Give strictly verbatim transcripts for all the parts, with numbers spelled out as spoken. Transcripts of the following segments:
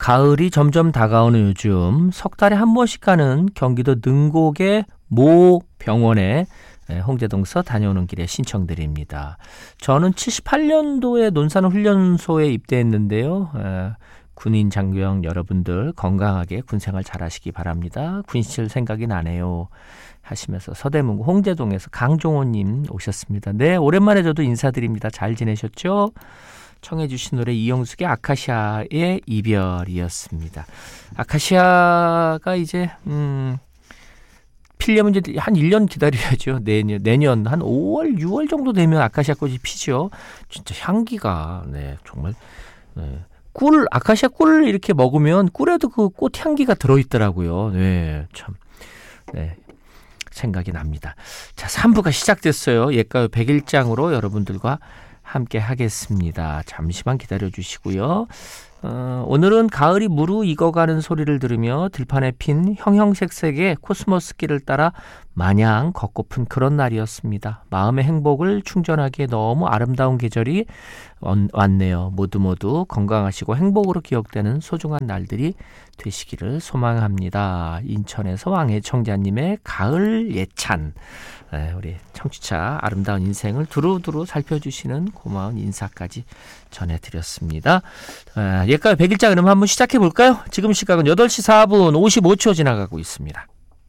가을이 점점 다가오는 요즘 석 달에 한 번씩 가는 경기도 능곡의 모 병원에 홍제동서 다녀오는 길에 신청드립니다. 저는 칠십팔 년도에 논산훈련소에 입대했는데요. 에, 군인 장병 여러분들 건강하게 군생활 잘하시기 바랍니다. 군시절 생각이 나네요 하시면서 서대문구 홍제동에서 강종호님 오셨습니다. 네, 오랜만에 저도 인사드립니다. 잘 지내셨죠? 청해 주신 노래 이영숙의 아카시아의 이별이었습니다. 아카시아가 이제 음, 피려면 이제 한 일 년 기다려야죠. 내년, 내년 한 오월, 유월 정도 되면 아카시아 꽃이 피죠. 진짜 향기가 네, 정말 네. 꿀, 아카시아 꿀 이렇게 먹으면 꿀에도 그 꽃 향기가 들어있더라고요. 네, 참 네, 생각이 납니다. 자, 삼 부가 시작됐어요. 옛가요 백일장으로 여러분들과 함께 하겠습니다. 잠시만 기다려 주시고요. 어, 오늘은 가을이 무르익어가는 소리를 들으며 들판에 핀 형형색색의 코스모스길을 따라 마냥 걷고픈 그런 날이었습니다. 마음의 행복을 충전하기에 너무 아름다운 계절이 왔네요. 모두 모두 건강하시고 행복으로 기억되는 소중한 날들이 되시기를 소망합니다. 인천에서 왕혜청자님의 가을 예찬. 네, 우리 청취자 아름다운 인생을 두루두루 살펴주시는 고마운 인사까지 전해드렸습니다. 아, 옛가요 백일자 그럼 한번 시작해볼까요? 지금 시각은 여덟 시 사 분 오십오 초 지나가고 있습니다.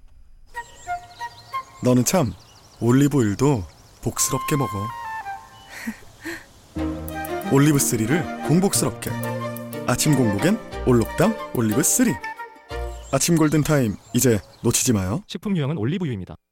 너는 참 올리브오일도 복스럽게 먹어. 올리브쓰리를 공복스럽게. 아침 공복엔 올록담 올리브쓰리. 아침 골든타임 이제 놓치지 마요. 식품 유형은 올리브유입니다.